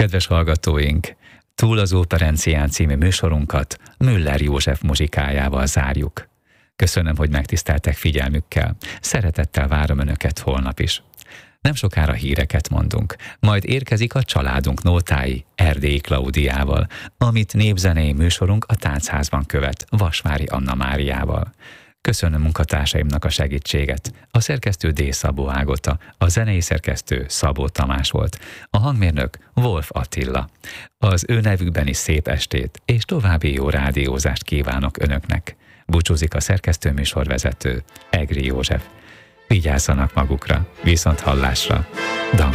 Kedves hallgatóink, Túl az Operencián című műsorunkat Müller József muzsikájával zárjuk. Köszönöm, hogy megtiszteltek figyelmükkel. Szeretettel várom Önöket holnap is. Nem sokára híreket mondunk, majd érkezik a családunk nótái Erdélyi Klaudiával, amit népzenei műsorunk a Táncházzban követ Vasvári Anna Máriával. Köszönöm munkatársaimnak a segítséget. A szerkesztő D. Szabó Ágota, a zenei szerkesztő Szabó Tamás volt, a hangmérnök Wolf Attila. Az ő nevükben is szép estét és további jó rádiózást kívánok Önöknek. Búcsúzik a szerkesztő műsorvezető Egri József. Vigyázzanak magukra, viszont hallásra. Dank.